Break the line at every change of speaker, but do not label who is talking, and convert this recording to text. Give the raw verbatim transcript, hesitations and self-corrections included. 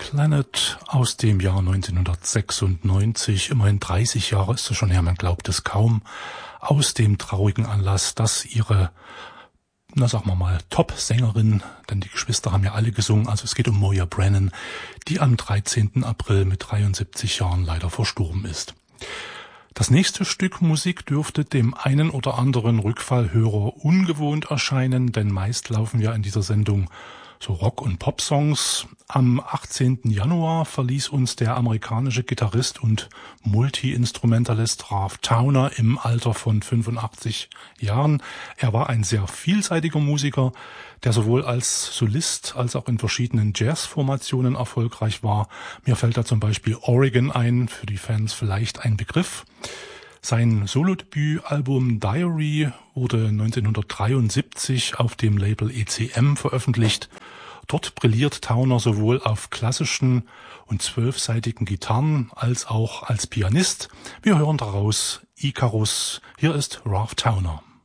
Planet aus dem Jahr neunzehnhundertsechsundneunzig, immerhin dreißig Jahre ist es schon her, man glaubt es kaum, aus dem traurigen Anlass, dass ihre, na sagen wir mal, Top-Sängerin, denn die Geschwister haben ja alle gesungen, also es geht um Moya Brennan, die am dreizehnten April mit dreiundsiebzig Jahren leider verstorben ist. Das nächste Stück Musik dürfte dem einen oder anderen Rückfallhörer ungewohnt erscheinen, denn meist laufen ja in dieser Sendung so Rock- und Pop-Songs. Am achtzehnten Januar verließ uns der amerikanische Gitarrist und Multi-Instrumentalist Ralph Towner im Alter von fünfundachtzig Jahren. Er war ein sehr vielseitiger Musiker, der sowohl als Solist als auch in verschiedenen Jazz-Formationen erfolgreich war. Mir fällt da zum Beispiel Oregon ein, für die Fans vielleicht ein Begriff. Sein Solodebütalbum Diary wurde neunzehnhundertdreiundsiebzig auf dem Label E C M veröffentlicht. Dort brilliert Towner sowohl auf klassischen und zwölfsaitigen Gitarren als auch als Pianist. Wir hören daraus Icarus. Hier ist Ralph Towner.